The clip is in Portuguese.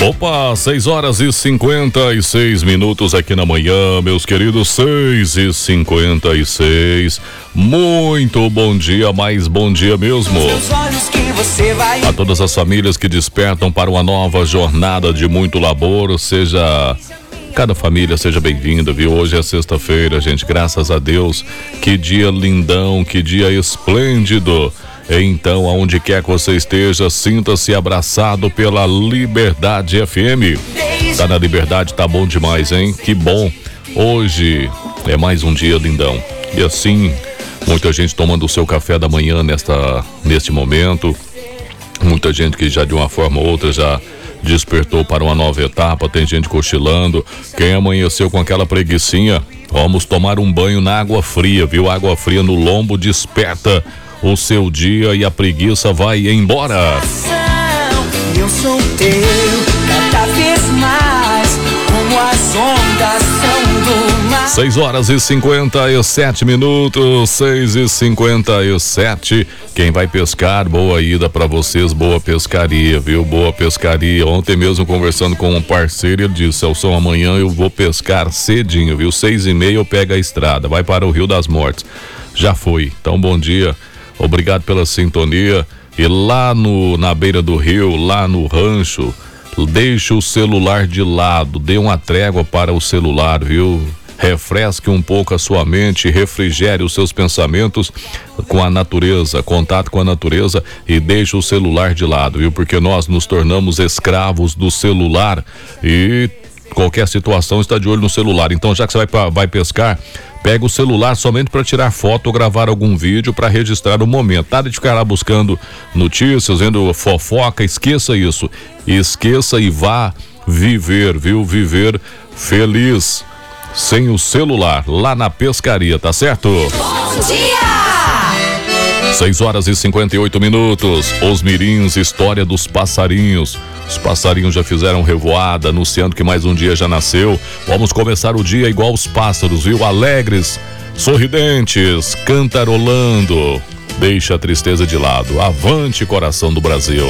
Opa, 6h56 aqui na manhã, meus queridos, 6h56. Muito bom dia, mais bom dia mesmo. A todas as famílias que despertam para uma nova jornada de muito labor, cada família seja bem-vinda, viu? Hoje é sexta-feira, gente, graças a Deus. Que dia lindão, que dia esplêndido. Então, aonde quer que você esteja, sinta-se abraçado pela Liberdade FM. Tá na Liberdade, tá bom demais, hein? Que bom. Hoje é mais um dia lindão. E assim, muita gente tomando o seu café da manhã neste momento. Muita gente que já de uma forma ou outra já despertou para uma nova etapa. Tem gente cochilando. Quem amanheceu com aquela preguicinha, vamos tomar um banho na água fria, viu? Água fria no lombo desperta o seu dia e a preguiça vai embora. Eu sou teu, cada vez mais, como as ondas são do mar. 6h57, 6h57. Quem vai pescar, boa ida pra vocês, boa pescaria, viu? Boa pescaria. Ontem mesmo conversando com um parceiro, ele disse: Celso, amanhã eu vou pescar cedinho, viu? 6h30 eu pego a estrada, vai para o Rio das Mortes. Já foi, então bom dia. Obrigado pela sintonia. E lá na beira do rio, lá no rancho, deixe o celular de lado, dê uma trégua para o celular, viu? Refresque um pouco a sua mente, refrigere os seus pensamentos com a natureza, contato com a natureza, e deixe o celular de lado, viu? Porque nós nos tornamos escravos do celular e qualquer situação está de olho no celular. Então, já que você vai pescar, pega o celular somente para tirar foto ou gravar algum vídeo para registrar o momento. Nada de ficar lá buscando notícias, vendo fofoca, esqueça isso. Esqueça e vá viver, viu? Viver feliz, sem o celular, lá na pescaria, tá certo? Bom dia! 6h58. Os mirins, história dos passarinhos. Os passarinhos já fizeram revoada, anunciando que mais um dia já nasceu. Vamos começar o dia igual os pássaros, viu? Alegres, sorridentes, cantarolando. Deixa a tristeza de lado. Avante, coração do Brasil.